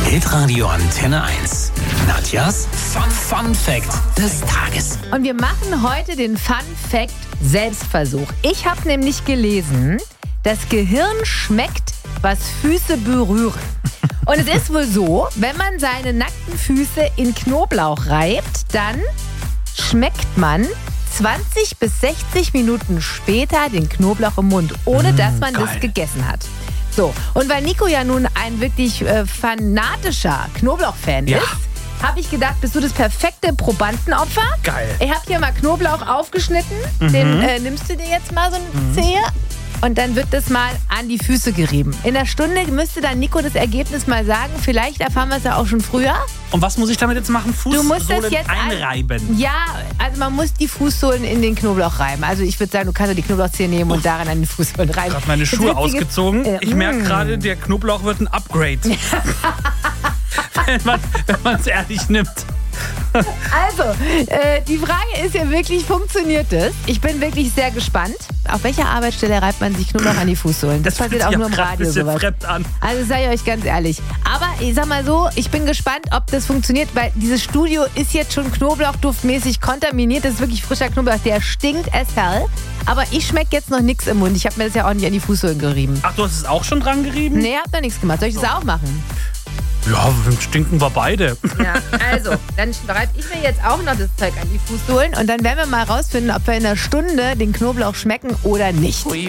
Hitradio Antenne 1. Nadjas Fun Fact des Tages. Und wir machen heute den Fun Fact Selbstversuch. Ich habe nämlich gelesen, das Gehirn schmeckt, was Füße berühren. Und es ist wohl so, wenn man seine nackten Füße in Knoblauch reibt, dann schmeckt man 20 bis 60 Minuten später den Knoblauch im Mund, ohne dass man das gegessen hat. So, und weil Nico ja nun ein wirklich fanatischer Knoblauch-Fan ist, habe ich gedacht, bist du das perfekte Probandenopfer? Geil. Ich habe hier mal Knoblauch aufgeschnitten. Den nimmst du dir jetzt mal so eine Zehe. Und dann wird das mal an die Füße gerieben. In der Stunde müsste dann Nico das Ergebnis mal sagen. Vielleicht erfahren wir es ja auch schon früher. Und was muss ich damit jetzt machen? Du musst das Fußsohlen jetzt einreiben? Ja, also man muss die Fußsohlen in den Knoblauch reiben. Also ich würde sagen, du kannst die Knoblauchzehe nehmen und daran an den Fußsohlen reiben. Ich habe meine Schuhe ausgezogen. Ich merke gerade, der Knoblauch wird ein Upgrade. wenn man es ehrlich nimmt. Also, die Frage ist ja wirklich, funktioniert das? Ich bin wirklich sehr gespannt. Auf welcher Arbeitsstelle reibt man sich Knoblauch an die Fußsohlen? Das passiert auch nur im Radio sowas. An. Also sage ich euch ganz ehrlich. Aber ich sag mal so, ich bin gespannt, ob das funktioniert, weil dieses Studio ist jetzt schon knoblauchduftmäßig kontaminiert. Das ist wirklich frischer Knoblauch, der stinkt as hell. Aber ich schmecke jetzt noch nichts im Mund. Ich habe mir das ja auch nicht an die Fußsohlen gerieben. Ach, du hast es auch schon dran gerieben? Nee, hab noch nichts gemacht. Soll ich das auch machen? Ja, stinken wir beide. Ja, also, dann reibe ich mir jetzt auch noch das Zeug an die Fußsohlen und dann werden wir mal rausfinden, ob wir in einer Stunde den Knoblauch schmecken oder nicht.